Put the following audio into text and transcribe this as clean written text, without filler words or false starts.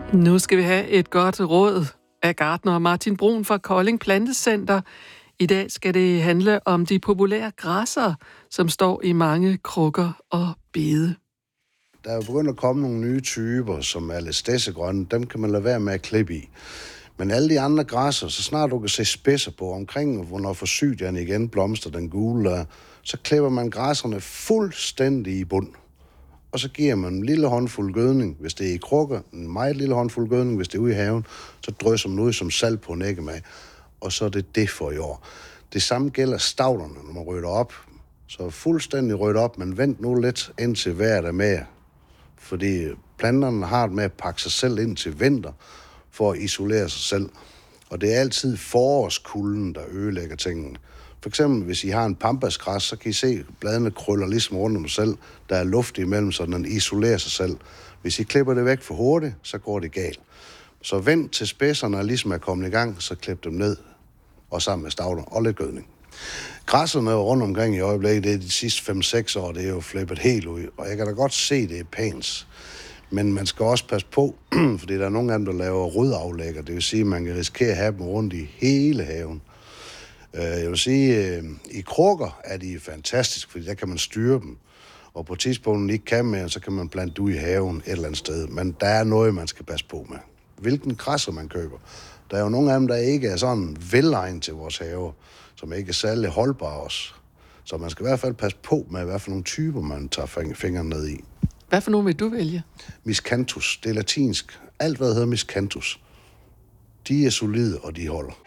Nu skal vi have et godt råd af gartner Martin Brun fra Kolding Plantecenter. I dag skal det handle om de populære græsser, som står i mange krukker og bede. Der er jo begyndt at komme nogle nye typer, som er lidt stedsegrønne. Dem kan man lade være med at klippe i. Men alle de andre græsser, så snart du kan se spidser på omkring, hvornår forsydierne igen blomster den gule, så klipper man græsserne fuldstændig i bund. Og så giver man en lille håndfuld gødning, hvis det er i krukker, en meget lille håndfuld gødning, hvis det er ude i haven, så drysser man ud som salt på en æggemag, og så er det for i år. Det samme gælder stavlerne, når man rydder op. Så fuldstændig ryddet op, men vent nu lidt indtil vejret er med. Fordi planterne har det med at pakke sig selv ind til vinter, for at isolere sig selv. Og det er altid forårskulden, der ødelægger tingene. For eksempel, hvis I har en pambasgræs, så kan I se, at bladene krøller ligesom rundt om sig selv. Der er luft imellem, så den isolerer sig selv. Hvis I klipper det væk for hurtigt, så går det galt. Så vent til spidserne ligesom er kommet i gang, så klip dem ned, og sammen med stavler og lidt gødning. Græsserne rundt omkring i øjeblikket, det er de sidste 5-6 år, det er jo flippet helt ud. Og jeg kan da godt se, det er pænt. Men man skal også passe på, fordi der er nogle af dem, der laver rodaflægger. Det vil sige, at man kan risikere at have dem rundt i hele haven. Jeg vil sige, i krukker er de fantastisk, fordi der kan man styre dem. Og på tidspunktet ikke kan mere, så kan man plante ud i haven et eller andet sted. Men der er noget, man skal passe på med. Hvilken græsser man køber. Der er jo nogle af dem, der ikke er sådan velegnet til vores have, som ikke er særlig holdbare også. Så man skal i hvert fald passe på med, hvad for nogle typer man tager fingeren ned i. Hvad for nogle vil du vælge? Miscanthus, det er latinsk. Alt, hvad hedder miscanthus, de er solide, og de holder.